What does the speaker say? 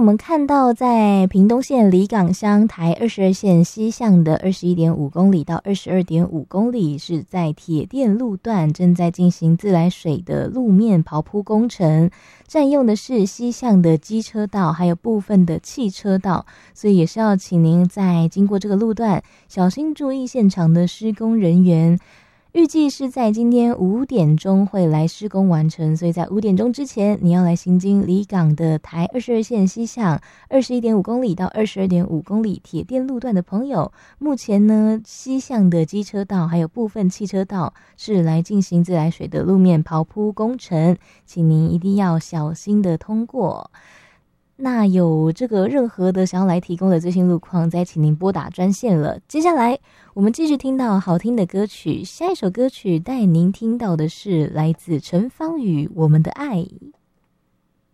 我们看到在屏东县里港乡台22线西向的 21.5 公里到 22.5 公里是在铁电路段正在进行自来水的路面刨铺工程，占用的是西向的机车道还有部分的汽车道，所以也是要请您在经过这个路段小心注意现场的施工人员。预计是在今天5点钟会来施工完成，所以在5点钟之前你要来行经里港的台22线西向 21.5 公里到 22.5 公里铁电路段的朋友，目前呢西向的机车道还有部分汽车道是来进行自来水的路面刨铺工程，请您一定要小心的通过。那有这个任何的想要来提供的最新路况，再请您拨打专线了。接下来我们继续听到好听的歌曲，下一首歌曲带您听到的是来自陈芳宇《我们的爱》。